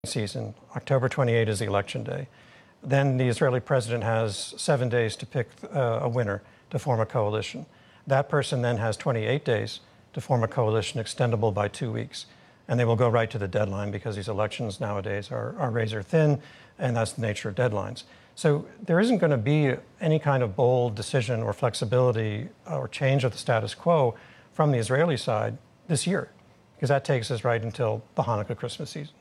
season. October 28 is the election day. Then the Israeli president has 7 days to pick a winner to form a coalition. That person then has 28 days to form a coalition extendable by 2 weeks. And they will go right to the deadline because these elections nowadays are razor thin, and that's the nature of deadlines. So there isn't going to be any kind of bold decision or flexibility or change of the status quo from the Israeli side this year, because that takes us right until the Hanukkah Christmas season.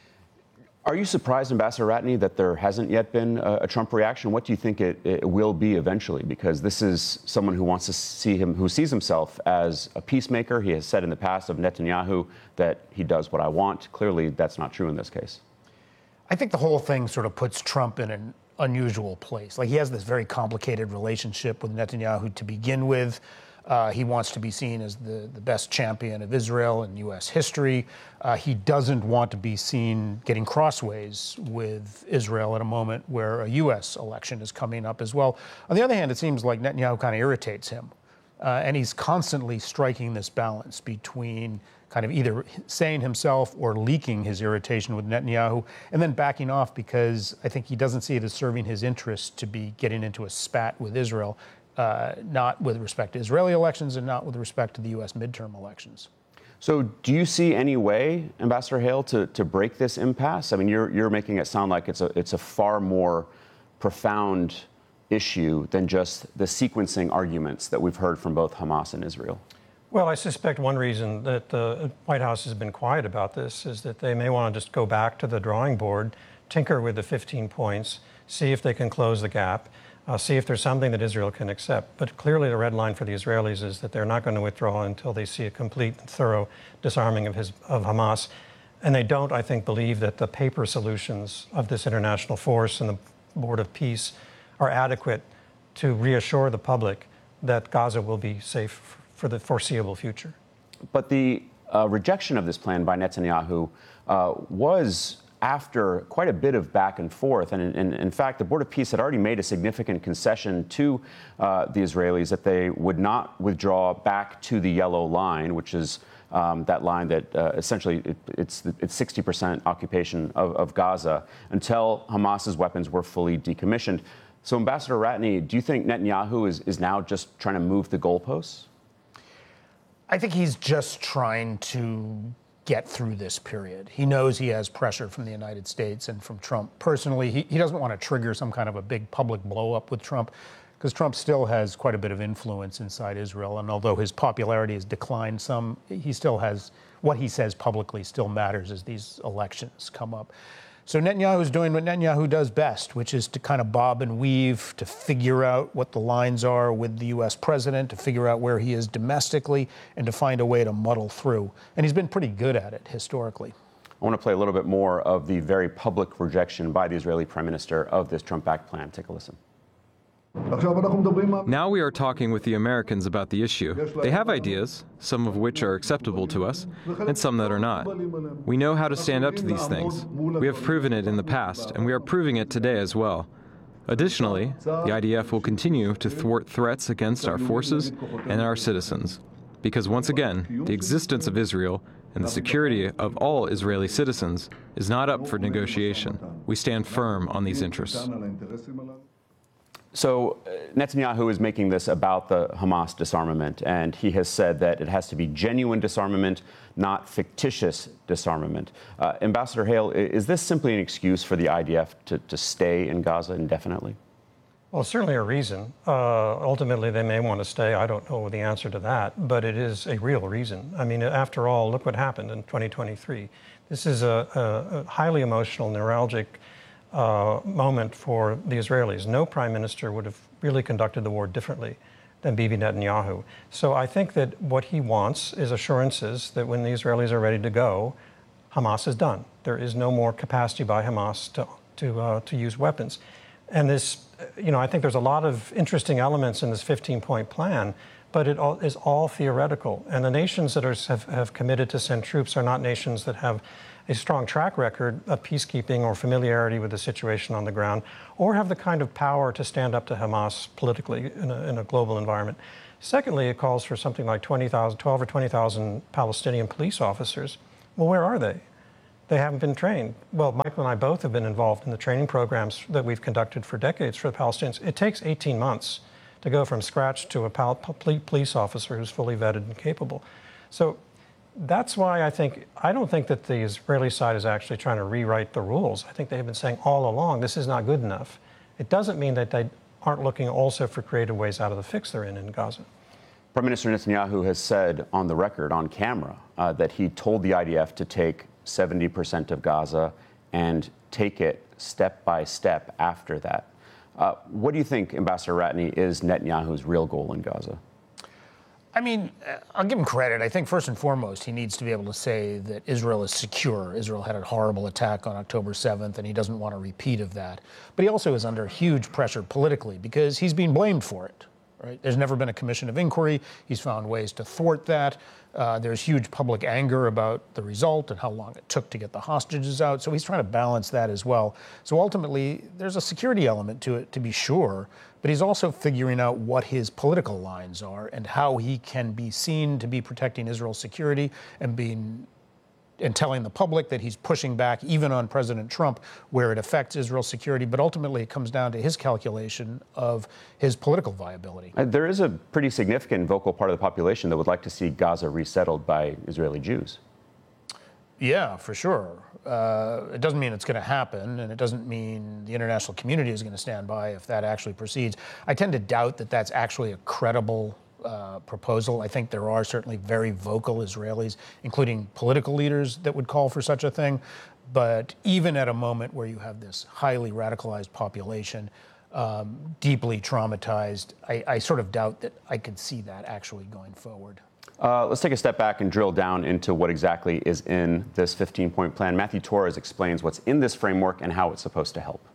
Are you surprised, Ambassador Ratney, that there hasn't yet been a Trump reaction? What do you think it will be eventually? Because this is someone who wants to see who sees himself as a peacemaker. He has said in the past of Netanyahu that he does what I want. Clearly, that's not true in this case. I think the whole thing sort of puts Trump in an unusual place. Like, he has this very complicated relationship with Netanyahu to begin with. He wants to be seen as the best champion of Israel in U.S. history. He doesn't want to be seen getting crossways with Israel at a moment where a U.S. election is coming up as well. On the other hand, it seems like Netanyahu kind of irritates him. And he's constantly striking this balance between kind of either saying himself or leaking his irritation with Netanyahu and then backing off because I think he doesn't see it as serving his interests to be getting into a spat with Israel. Not with respect to Israeli elections and not with respect to the U.S. midterm elections. So do you see any way, Ambassador Hale, to break this impasse? I mean, you're making it sound like it's a far more profound issue than just the sequencing arguments that we've heard from both Hamas and Israel. Well, I suspect one reason that the White House has been quiet about this is that they may want to just go back to the drawing board, tinker with the 15 points, see if they can close the gap. See if there's something that Israel can accept. But clearly the red line for the Israelis is that they're not going to withdraw until they see a complete and thorough disarming of Hamas. And they don't, I think, believe that the paper solutions of this international force and the Board of Peace are adequate to reassure the public that Gaza will be safe for the foreseeable future. But the rejection of this plan by Netanyahu was after quite a bit of back and forth. And in fact, the Board of Peace had already made a significant concession to the Israelis that they would not withdraw back to the yellow line, which is that line that essentially it's 60% occupation of Gaza until Hamas's weapons were fully decommissioned. So, Ambassador Ratney, do you think Netanyahu is now just trying to move the goalposts? I think he's just trying to get through this period. He knows he has pressure from the United States and from Trump personally. He doesn't want to trigger some kind of a big public blow-up with Trump because Trump still has quite a bit of influence inside Israel. And although his popularity has declined some, he still has what he says publicly still matters as these elections come up. So Netanyahu is doing what Netanyahu does best, which is to kind of bob and weave, to figure out what the lines are with the U.S. president, to figure out where he is domestically, and to find a way to muddle through. And he's been pretty good at it historically. I want to play a little bit more of the very public rejection by the Israeli prime minister of this Trump-backed plan. Take a listen. Now we are talking with the Americans about the issue. They have ideas, some of which are acceptable to us, and some that are not. We know how to stand up to these things. We have proven it in the past, and we are proving it today as well. Additionally, the IDF will continue to thwart threats against our forces and our citizens. Because once again, the existence of Israel and the security of all Israeli citizens is not up for negotiation. We stand firm on these interests. So Netanyahu is making this about the Hamas disarmament, and he has said that it has to be genuine disarmament, not fictitious disarmament. Ambassador Hale, is this simply an excuse for the IDF to stay in Gaza indefinitely? Well, certainly a reason. Ultimately, they may want to stay. I don't know the answer to that, but it is a real reason. I mean, after all, look what happened in 2023. This is a highly emotional, neuralgic moment for the Israelis. No prime minister would have really conducted the war differently than Bibi Netanyahu. So I think that what he wants is assurances that when the Israelis are ready to go, Hamas is done. There is no more capacity by Hamas to use weapons. And this, I think there's a lot of interesting elements in this 15-point plan, but it is all theoretical. And the nations that have committed to send troops are not nations that have a strong track record of peacekeeping or familiarity with the situation on the ground, or have the kind of power to stand up to Hamas politically in a global environment. Secondly, it calls for something like 12 or 20,000 Palestinian police officers. Well, where are they? They haven't been trained. Well, Michael and I both have been involved in the training programs that we've conducted for decades for the Palestinians. It takes 18 months to go from scratch to a police officer who's fully vetted and capable. So that's why I don't think that the Israeli side is actually trying to rewrite the rules. I think they have been saying all along, this is not good enough. It doesn't mean that they aren't looking also for creative ways out of the fix they're in Gaza. Prime Minister Netanyahu has said on the record, on camera, that he told the IDF to take 70% of Gaza and take it step by step after that. What do you think, Ambassador Ratney, is Netanyahu's real goal in Gaza? I mean, I'll give him credit. I think first and foremost, he needs to be able to say that Israel is secure. Israel had a horrible attack on October 7th, and he doesn't want a repeat of that. But he also is under huge pressure politically because he's being blamed for it. Right? There's never been a commission of inquiry. He's found ways to thwart that. There's huge public anger about the result and how long it took to get the hostages out. So he's trying to balance that as well. So ultimately, there's a security element to it, to be sure. But he's also figuring out what his political lines are and how he can be seen to be protecting Israel's security and telling the public that he's pushing back even on President Trump where it affects Israel's security. But ultimately, it comes down to his calculation of his political viability. There is a pretty significant vocal part of the population that would like to see Gaza resettled by Israeli Jews. Yeah, for sure. It doesn't mean it's going to happen, and it doesn't mean the international community is going to stand by if that actually proceeds. I tend to doubt that that's actually a credible proposal. I think there are certainly very vocal Israelis, including political leaders, that would call for such a thing. But even at a moment where you have this highly radicalized population, deeply traumatized, I sort of doubt that I could see that actually going forward. Let's take a step back and drill down into what exactly is in this 15-point plan. Matthew Torres explains what's in this framework and how it's supposed to help.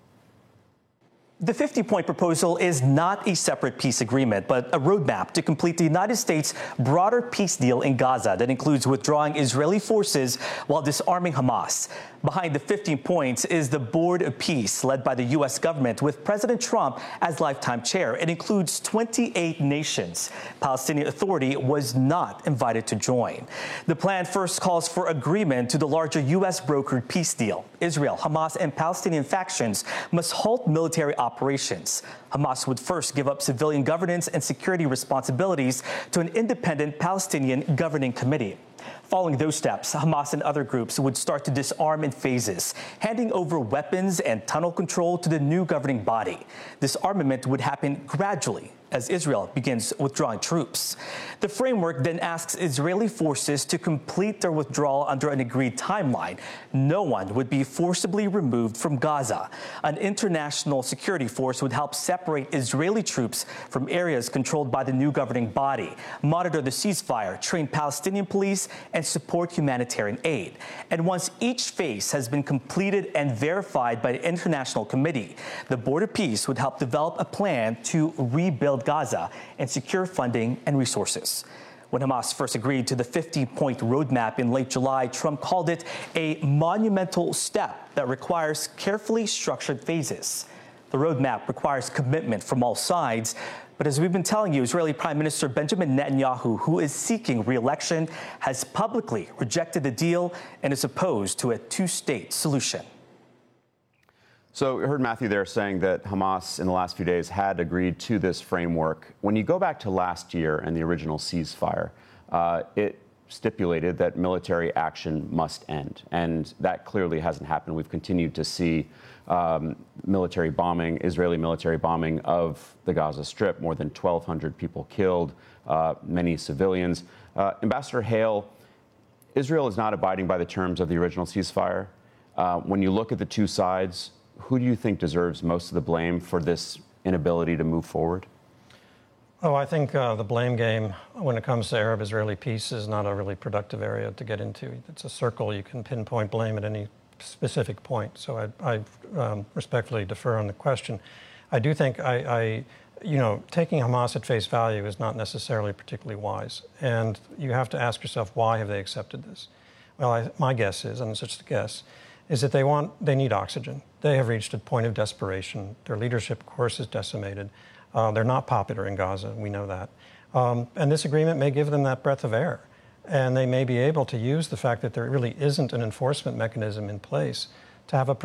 The 50-point proposal is not a separate peace agreement, but a roadmap to complete the United States' broader peace deal in Gaza that includes withdrawing Israeli forces while disarming Hamas. Behind the 15 points is the Board of Peace, led by the U.S. government, with President Trump as lifetime chair. It includes 28 nations. Palestinian Authority was not invited to join. The plan first calls for agreement to the larger U.S.-brokered peace deal. Israel, Hamas, and Palestinian factions must halt military operations. Hamas would first give up civilian governance and security responsibilities to an independent Palestinian governing committee. Following those steps, Hamas and other groups would start to disarm in phases, handing over weapons and tunnel control to the new governing body. Disarmament would happen gradually as Israel begins withdrawing troops. The framework then asks Israeli forces to complete their withdrawal under an agreed timeline. No one would be forcibly removed from Gaza. An international security force would help separate Israeli troops from areas controlled by the new governing body, monitor the ceasefire, train Palestinian police, and support humanitarian aid. And once each phase has been completed and verified by the International Committee, the Board of Peace would help develop a plan to rebuild Gaza and secure funding and resources. When Hamas first agreed to the 50-point roadmap in late July, Trump called it a monumental step that requires carefully structured phases. The roadmap requires commitment from all sides. But as we've been telling you, Israeli Prime Minister Benjamin Netanyahu, who is seeking re-election, has publicly rejected the deal and is opposed to a two-state solution. So we heard Matthew there saying that Hamas in the last few days had agreed to this framework. When you go back to last year and the original ceasefire, it stipulated that military action must end. And that clearly hasn't happened. We've continued to see military bombing, Israeli military bombing of the Gaza Strip, more than 1,200 people killed, many civilians. Ambassador Hale, Israel is not abiding by the terms of the original ceasefire. When you look at the two sides, who do you think deserves most of the blame for this inability to move forward? Oh, I think the blame game when it comes to Arab-Israeli peace is not a really productive area to get into. It's a circle. You can pinpoint blame at any specific point. So I respectfully defer on the question. I do think taking Hamas at face value is not necessarily particularly wise. And you have to ask yourself, why have they accepted this? Well, my guess is, and it's just a guess, is that they need oxygen. They have reached a point of desperation. Their leadership, of course, is decimated. They're not popular in Gaza. We know that. And this agreement may give them that breath of air. And they may be able to use the fact that there really isn't an enforcement mechanism in place to have a